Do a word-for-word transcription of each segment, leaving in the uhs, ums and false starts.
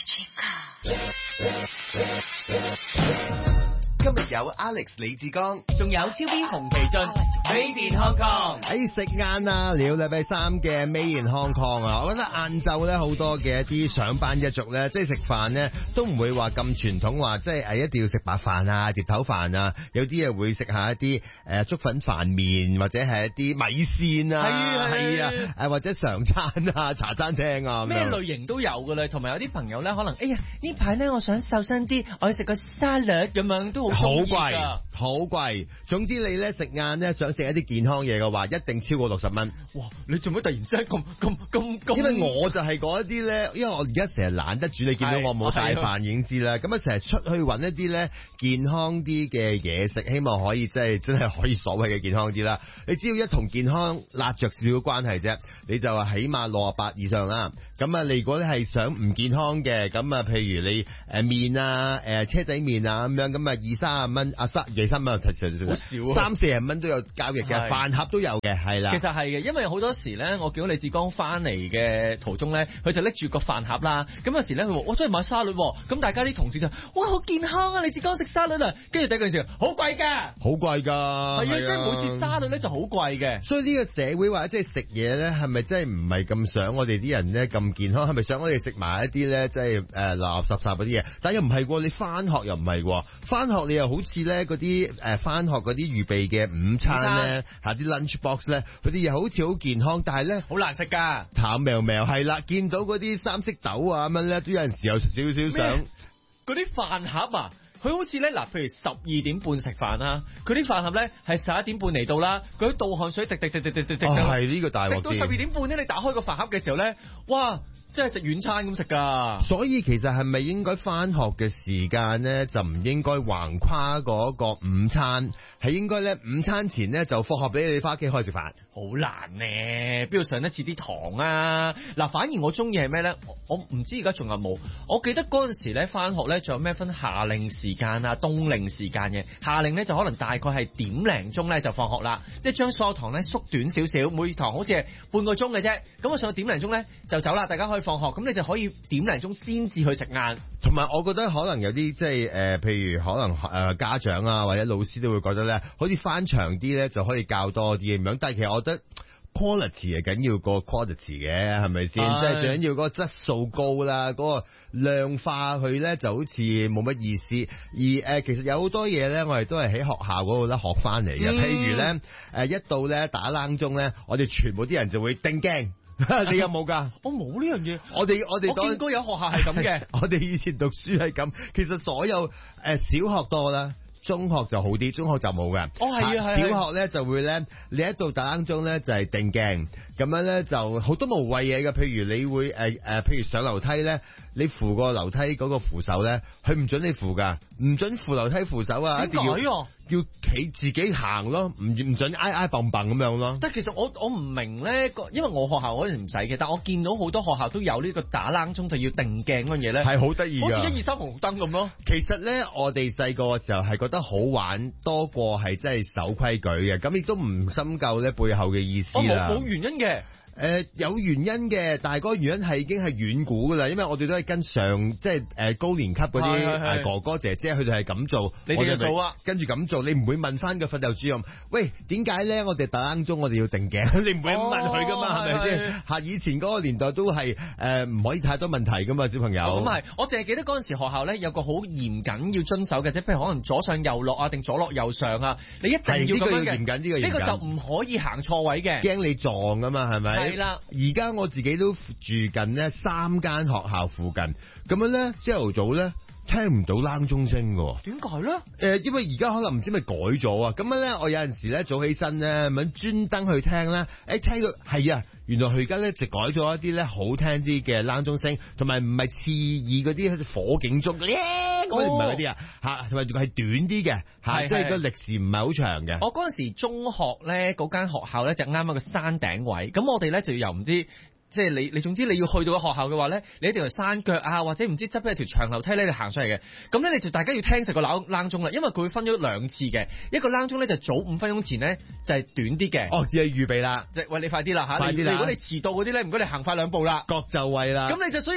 今日有 Alex 李志剛， 仲有超邊洪其俊 Made in Hong Kong。 喺食晏啊，聊禮拜三嘅 Made in Hong Kong 啊，我覺得晏晝咧好多嘅一啲上班一族咧，即係食飯咧都唔會話咁傳統，話即係誒一定要食白飯啊、碟頭飯啊，有啲啊會食下一啲誒粥粉飯麵或者係一啲米線啊，係啊，誒或者常餐啊、茶餐廳啊， 咩類型都有噶啦。同埋有啲朋友咧，可能哎呀呢排咧我想瘦身啲，我要食個沙律咁樣都好。 好貴，好貴。總之你咧食晏咧想食一啲健康嘢嘅話，一定超過六十蚊。 哇！你做乜突然之間咁咁咁咁？ 因為我就係嗰一啲咧，因為我而家成日懶得煮，你見到我冇帶飯已經知啦。咁啊成日出去揾一啲咧健康啲嘅嘢食，希望可以即係真係可以所謂嘅健康啲啦。你只要一同健康拉着少少關係啫，你就話起碼六十八以上啦。咁啊，你如果你係想唔健康嘅，咁啊，譬如你誒麵啊、誒車仔麵啊咁樣，咁啊二三十蚊，啊三幾三蚊，其實好少， 三四十蚊都有交易嘅，飯盒都有嘅，係啦。 其實係嘅，因為好多時咧，我見到李志剛翻嚟嘅途中咧，佢就拎住個飯盒啦。咁有時咧，佢話我真係買沙律，咁大家啲同事就哇好健康啊！李志剛食沙律啊，跟住第一句時好貴㗎， 好貴㗎，係啊，即係每次沙律咧就好貴嘅。 所以呢個社會或者即係食嘢咧，係咪真係唔係咁想我哋啲人咧咁健康？係咪想我哋食埋一啲咧即係誒垃垃雜雜嗰啲嘢？但又唔係喎，你翻學又唔係喎，翻學你又好似咧嗰啲誒翻學嗰啲預備嘅午餐咧嚇啲 lunch box 咧，佢啲嘢好似好健康，但係咧好難食㗎， 淡苗苗係啦，見到嗰啲三色豆啊咁樣咧，都有陣時有少少想嗰啲飯盒啊。佢好似咧嗱，譬如十二點半食飯啦，佢啲飯盒咧係十一點半嚟到啦，佢啲倒汗水滴滴滴滴滴滴滴， 係呢個大鑊。 到十二點半咧，你打開個飯盒嘅時候咧，哇！真係食軟餐咁食㗎。 所以其實係咪應該返學嘅時間咧，就唔應該橫跨嗰個午餐，係應該咧午餐前咧就放學俾你返屋企開始食飯。 好難咧，邊度上得次啲堂啊？嗱，反而我中意係咩咧？我唔知而家仲有冇？我記得嗰陣時咧返學咧，仲有咩分夏令時間啊、冬令時間嘅。夏令咧就可能大概係點零鐘咧就放學啦，即係將所有堂咧縮短少少，每堂好似係半個鐘嘅啫。咁我上到點零鐘咧就走啦，大家可以放學，咁你就可以點零鐘先至去食晏。 同埋我覺得可能有啲即係誒，譬如可能誒、呃、家長啊或者老師都會覺得咧，好似翻長啲咧就可以教多啲咁樣。但係其實我覺得 quality 係緊要過 quality 嘅，係咪先？即係最緊要嗰個質素高啦，嗰、嗰個量化佢咧就好似冇乜意思。而誒、呃、其實有好多嘢咧，我哋都係喺學校嗰度咧學翻嚟嘅。嗯、譬如咧誒、呃、一到咧打冷鐘咧，我哋全部啲人就會定驚。你有冇㗎？ 我冇呢樣嘢。 我哋我哋我見過有學校係咁嘅。 我哋以前讀書係咁。其實所有誒、呃、小學多啦，中學就好啲，中學就冇嘅。 哦係啊係。 小學咧就會咧，你一到打冷鐘咧就係、是、定鏡，咁樣咧就好多無謂嘢嘅。譬如你會誒誒、呃呃，譬如上樓梯咧，你扶個樓梯嗰個扶手咧，佢唔准你扶㗎，唔准扶樓梯扶手啊，一定要。要企自己行咯，唔唔准挨挨蹦蹦咁樣咯。 但係其實我我唔明咧，因為我學校嗰陣唔使嘅，但我見到好多學校都有呢個打冷鐘就要定鏡嗰樣嘢咧， 係好得意㗎， 好似一二三紅燈咁咯。 其實咧，我哋細個嘅時候係覺得好玩多過係真係守規矩嘅，咁亦都唔深究咧背後嘅意思啦。 冇冇原因嘅。 誒、呃、有原因嘅，但係嗰個原因係已經係遠古噶啦，因為我哋都係跟上即係誒高年級嗰啲誒哥哥姐姐，佢哋係咁做， 你哋就做啊， 跟住咁做，你唔會問翻個訓導主任，喂點解咧？我哋打冷鐘，我哋要定鏡，你唔會咁問佢噶嘛，係咪先？嚇，以前嗰個年代都係誒唔可以太多問題噶嘛，小朋友。 咁係、哦，我淨係記得嗰陣時學校咧有個好嚴謹要遵守嘅，即係譬如可能左上右落啊，定左落右上啊，你一定要咁樣嘅。 嚴謹呢個嚴謹， 呢個就唔可以行錯位嘅， 驚你撞噶嘛，係咪？係啦，而家。我自己都住近呢三間學校附近，咁樣咧朝頭早咧聽唔到冷鐘聲嘅， 點解咧？誒、 呃，因為而家可能唔知咪改咗啊，咁樣咧我有陣時咧早起身咧，咁專登去聽咧，誒、欸、聽到係啊，原來佢而家咧就改咗一啲咧好聽啲嘅冷鐘聲，同埋唔係刺耳嗰啲火警鐘，嗰啲唔係嗰啲啊，嚇，同埋係短啲嘅嚇，即係個歷時唔係好長嘅。 我嗰陣時中學咧嗰間學校咧就啱啱個山頂位，咁我哋咧就要由唔知。即係你，你總之你要去到個學校嘅話咧，你一定係山腳啊，或者唔知側邊有條長樓梯咧，你行上嚟嘅。咁咧，你就大家要聽實個冷冷鐘啦，因為佢會分咗兩次嘅。一個冷鐘咧就早五分鐘前咧就係短啲嘅。 哦，只係預備啦， 即係喂你快啲啦嚇！ 快啲啦！ 如果你遲到嗰啲咧，唔該你行快兩步啦。 各就位啦。 咁你就所以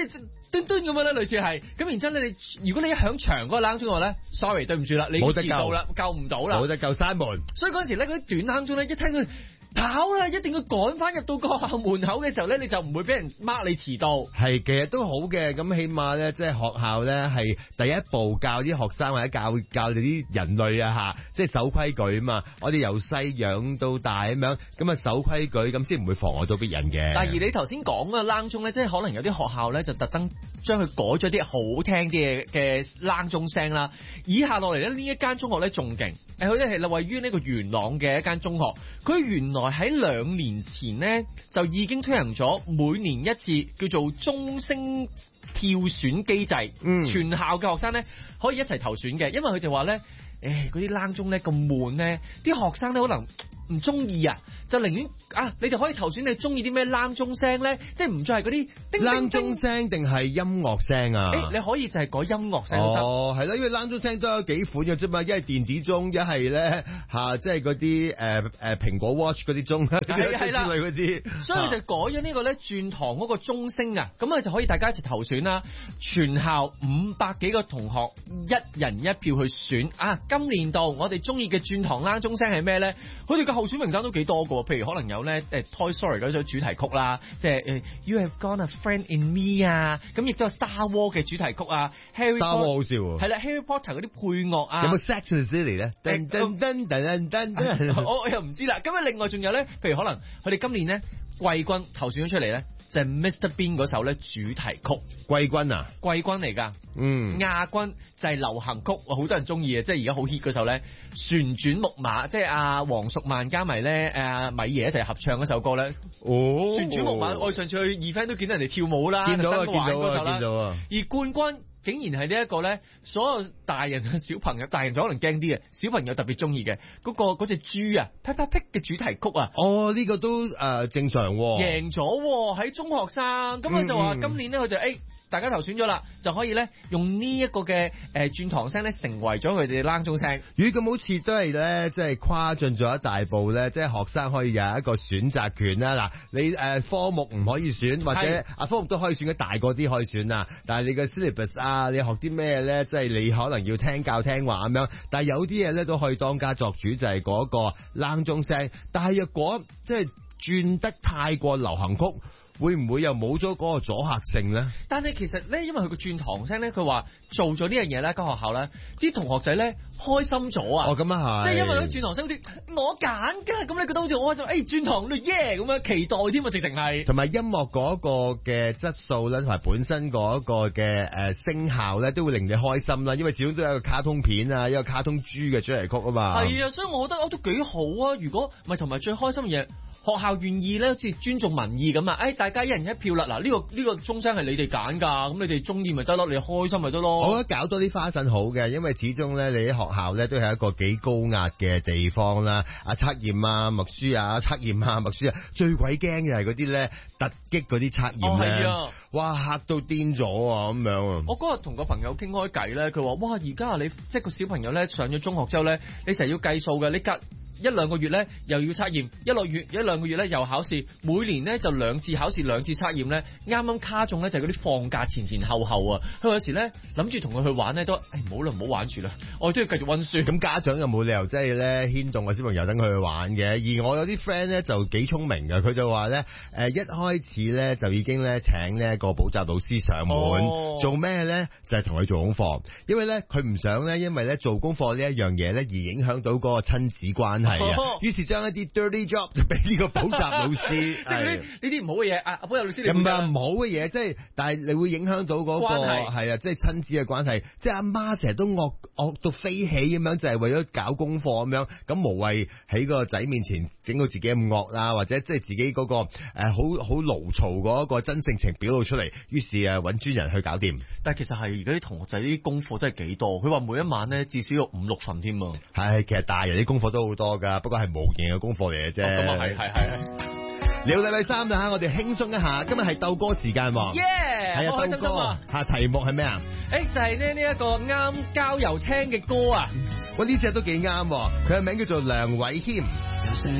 嘟嘟咁樣咧，類似係。咁然之後咧，你如果你一響長嗰個冷鐘嘅話咧 ，sorry 對唔住啦，你已經遲到啦，救唔到啦， 冇得救閂門。 所以嗰陣時咧，嗰啲短冷鐘咧，一聽到跑啦，一定要趕翻入到個學校門口嘅時候咧，你就唔會俾人 mark 你遲到。 係，其實都好嘅，咁起碼咧，即係學校咧係第一步教啲學生或者教教你啲人類啊嚇，即係守規矩啊嘛。我哋由細養到大咁樣，咁啊守規矩，咁先唔會妨礙到別人嘅。 但係而你頭先講嘅冷鐘咧，即係可能有啲學校咧就特登將佢改咗啲好聽啲嘅嘅冷鐘聲啦。以下落嚟咧，呢一間中學咧仲勁，誒佢咧係位於呢個元朗嘅一間中學，佢原來喺兩年前呢，就已經推行咗每年一次叫做鐘聲票選機制，嗯、全校嘅學生呢可以一齊投選嘅，因為佢就話呢，誒嗰啲冷鐘呢咁悶呢，啲學生呢可能唔中意啊，就寧願啊，你哋可以投選你中意啲咩冷鐘聲咧，即係唔再係嗰啲叮冷鐘聲定係音樂聲啊？ 誒，你可以就係改音樂聲都得。 哦，係啦，因為冷鐘聲都有幾款嘅啫嘛，一係電子鐘，一係咧嚇，即係嗰啲誒誒蘋果 Watch 嗰啲鐘，係係啦之類嗰啲。 所以就改咗呢個咧轉堂嗰個鐘聲啊，咁啊就可以大家一齊投選啦。全校五百幾個同學一人一票去選啊！今年度我哋中意嘅轉堂冷鐘聲係咩咧？佢哋嘅候選名單都幾多㗎喎，譬如可能有咧誒 Toy Story 嗰首主題曲啦，即係誒 You Have Gone a Friend in Me 啊，咁亦都有 Star Wars 嘅主題曲啊 ，Harry Star Wars 好笑喎， 係啦 Harry Potter 嗰啲配樂啊， 有冇 Sex and the City 咧？噔噔噔噔噔噔， 我我又唔知啦。咁啊，另外仲有咧，譬如可能佢哋今年咧季軍投選咗出嚟咧，就係 Mister Bean 嗰首咧主題曲。 季軍啊？ 季軍嚟㗎。嗯。亞軍就係流行曲，好多人中意嘅，即係而家好 hit 嗰首咧，旋轉木馬，即係阿黃淑曼加埋咧誒米爺一齊合唱嗰首歌咧。哦。旋轉木馬，我上次去 event 都見到人哋跳舞啦， 見到啊， 見到啊，見到啊。 而冠軍竟然係呢一個咧，所有大人嘅小朋友，大人就可能驚啲嘅，小朋友特別中意嘅嗰個嗰隻豬啊 Peppa Pig 嘅主題曲啊。 哦，呢、這個都誒、呃、正常喎、啊。 贏咗喎，喺中學生，咁佢就話今年咧佢就誒大家投選咗啦，就可以咧用呢一個嘅誒轉堂聲咧成為咗佢哋冷鐘聲。 咦，咁好似都係咧，即係跨進咗一大步咧，即係學生可以有一個選擇權啦。嗱，你誒、呃、科目唔可以選，或者啊科目都可以選嘅，大個啲可以選啊。但係你嘅 syllabus 啊。啊！你學啲咩咧？即係你可能要聽教聽話咁樣，但係有啲嘢咧都可以當家作主，就係嗰個冷鐘聲。但係若果即係轉得太過流行曲，會唔會又冇咗嗰個阻嚇性咧？但係其實咧，因為佢個轉堂聲咧，佢話做咗呢樣嘢咧，間學校咧，啲同學仔咧開心咗啊！哦，咁啊係， 即係因為佢轉堂聲好似我揀㗎，咁你覺得好似我就誒轉堂嘞耶咁樣期待添啊，直情係。同埋音樂嗰個嘅質素咧，同埋本身嗰個嘅誒聲效咧，都會令你開心啦。因為始終都有一個卡通片啊，一個卡通豬嘅主題曲啊嘛。 係啊，所以我覺得我都幾好啊。如果唔係同埋最開心嘅嘢。學校願意咧，好似尊重民意咁啊！誒、哎，大家一人一票啦！嗱，呢、這個呢、這個鐘聲係你哋揀㗎，咁你哋中意咪得咯，你開心咪得咯。 我覺得搞多啲花臣好嘅，因為始終咧，你喺學校咧都係一個幾高壓嘅地方啦。啊，測驗啊，默書啊，測驗啊，默書啊，最鬼驚嘅係嗰啲咧突擊嗰啲測驗咧， 哦、啊哇嚇到癲咗啊咁樣啊！ 我嗰日同個朋友傾開偈咧，佢話：哇，而家你即係個小朋友咧上咗中學之後咧，你成日要計數嘅，你隔一兩個月咧又要測驗，一個月一兩個月咧又考試，每年咧就兩次考試兩次測驗咧，啱啱卡中咧就係嗰啲放假前前後後啊！佢有時咧諗住同佢去玩咧都，誒唔好啦，唔好玩住啦，我都要繼續溫書。 咁家長又冇理由即係咧牽動個小朋友等佢去玩嘅。而我有啲 friend 咧就幾聰明嘅，佢就話咧誒一開始咧就已經咧請呢個補習老師上門、哦、做咩咧？就係同佢做功課，因為咧佢唔想咧，因為咧做功課呢一樣嘢咧而影響到嗰個親子關係。係啊，於是將一啲 dirty job 就俾呢個補習老師， 即係呢呢啲唔好嘅嘢。阿阿補習老師， 你唔係唔好嘅嘢，即係但係你會影響到嗰個係啊，即係親子嘅關係。即係阿媽成日都惡惡到飛起咁樣，就係為咗搞功課咁樣，咁無謂喺個仔面前整到自己咁惡啦，或者即係自己嗰個誒好好牢嘈嗰個真性情表露出嚟。於是啊揾專人去搞掂。 但係其實係而家啲同學仔啲功課真係幾多，佢話每一晚咧至少要五六份添啊。 係，其實大人啲功課都好多㗎。不過係無形嘅功課嚟嘅啫。 咁啊係係係。 嚟到禮拜三啦，我哋輕鬆一下。今日係鬥歌時間喎。 耶！係啊，鬥歌。嚇， 題目係咩啊？ 誒，就係咧呢一個啱郊遊聽嘅歌啊。 喂，呢隻都幾啱喎。佢嘅名叫做梁偉謙。